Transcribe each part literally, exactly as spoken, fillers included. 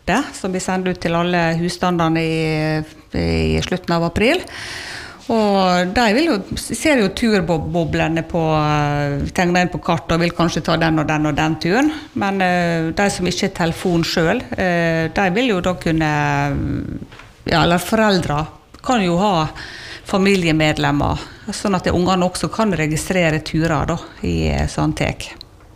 kortet som vi sender ut til alle husstandene i, i slutten av april. Og de vil jo, ser jo turboblene på, tegner inn på kart og vil kanskje ta den og den og den turen. Men uh, de som ikke er telefon selv, uh, de vil jo da kunne, ja, eller foreldre kan jo ha familiemedlemmer, sånn at ungene også kan registrere turer da, i sånn tek.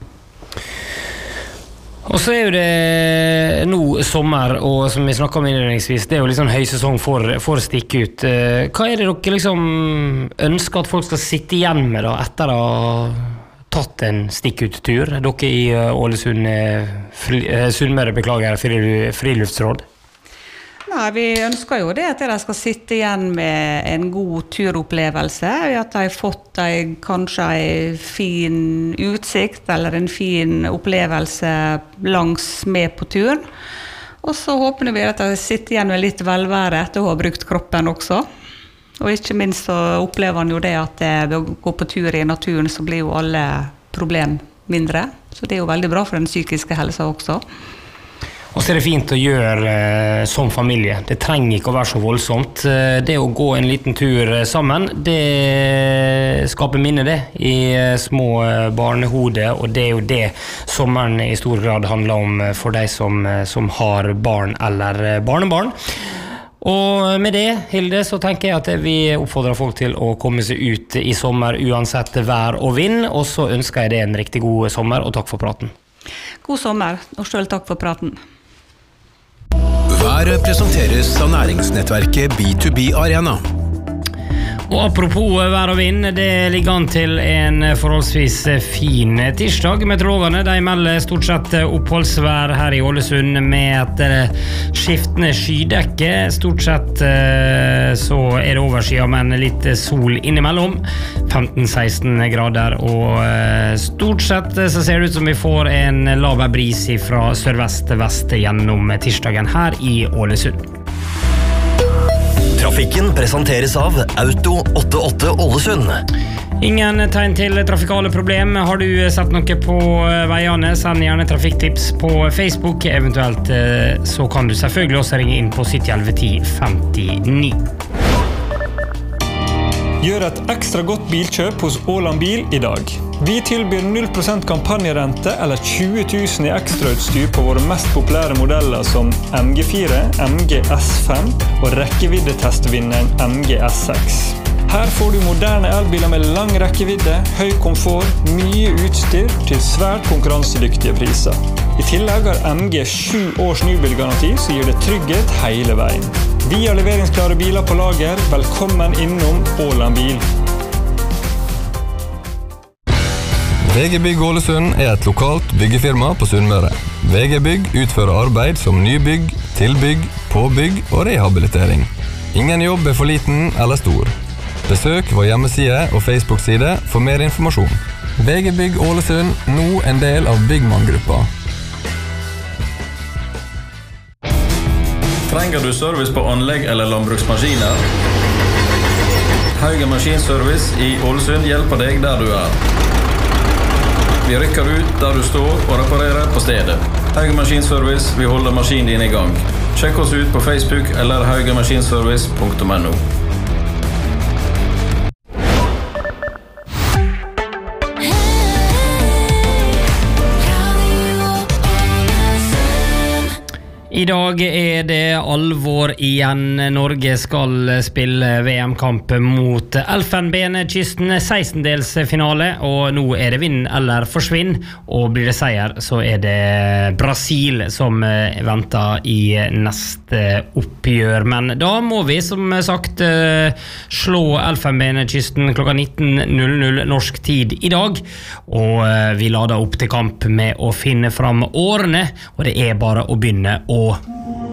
Og så er jo det nå sommer, og som vi snakket om innledningsvis, det er jo liksom høysesong for, for å stikke ut. Hva er det dere liksom ønsker at folk skal sitte igjen med da, etter å ha tatt en stikk-ut-tur? Dere i Ålesund, fri, Sunnmøre, beklager, friluftsråd. Nei, vi ønsker jo det at de skal sitte igjen med en god turopplevelse, at de har fått en, kanskje en fin utsikt eller en fin opplevelse langs med på turen. Og så håper vi at de sitter igjen med litt velvære etter å ha brukt kroppen også. Og ikke minst så opplever man jo det at ved å gå på tur i naturen så blir jo alle problem mindre. Så det er jo veldig bra for den psykiske helsa også. Og så er det fint å gjøre eh, som familie. Det trenger ikke å være så voldsomt. Det å gå en liten tur sammen, det skaper minne det i små barnehode, og det er jo det sommeren i stor grad handler om for de som, som har barn eller barnebarn. Og med det, Hilde, så tenker jeg at vi oppfordrer folk til å komme seg ut i sommer uansett vær og vind, og så ønsker jeg det en riktig god sommer, og takk for praten. God sommer, og selv takk for praten. Været presenteres av næringsnettverket B to B Arena. Og apropos vær og vind, det ligger an til en forholdsvis fin tirsdag. Meteorologene, de melder stort sett oppholdsvær her i Ålesund med et skiftende skydekke. Stort sett så er det overskyet, men litt sol innimellom. femten til seksten grader, og stort sett så ser det ut som vi får en laber bris fra sørvest-vest gjennom tirsdagen her i Ålesund. Trafikken presenteres av Auto åttiåtte Ålesund. Ingen tegn til trafikale problem. Har du sett noe på veiene, send gjerne trafikktips på Facebook. Eventuelt så kan du selvfølgelig også ringe inn på sytti elleve ti femtini. Gjør et ekstra godt bilkjøp hos Åland Bil i dag. Vi tilbyr null prosent kampanjerente eller tjue tusen i ekstrautstyr på våre mest populære modeller som M G fire, M G S fem og rekkeviddetestvinneren M G S seks. Her får du moderne elbiler med lang rekkevidde, høy komfort, mye utstyr til svært konkurransedyktige priser. I tillegg har M G sju års nybilgaranti, så gir det trygghet hele veien. Vi har leveringsklare biler på lager. Velkommen innom Åland Bil. V G Bygg Ålesund er et lokalt byggefirma på Sunnmøre. V G Bygg utfører arbeid som nybygg, tilbygg, påbygg og rehabilitering. Ingen jobb er for liten eller stor. Besøk vår hjemmeside og Facebook-side for mer informasjon. V G Bygg Ålesund, nå en del av Byggmann-gruppa. Trenger du service på anlegg eller landbruksmaskiner? Haugen Maskinservice i Ålesund hjelper deg der du er. Vi rykker ut der du står og reparerer på stedet. Haugen Maskinservice, vi holder maskinen din i gang. Sjekk oss ut på Facebook eller haugenmaskinservice punktum no. I dag er det alvor igjen. Norge skal spille V M-kamp mot Elfenbenskysten, sekstendelsfinale, og nå er det vinn eller forsvinn, og blir det seier så er det Brasil som venter i neste oppgjør. Men da må vi som sagt slå Elfenbenskysten klokka nitten null null norsk tid i dag, og vi lader opp til kamp med å finne fram årene, og det er bare å begynne å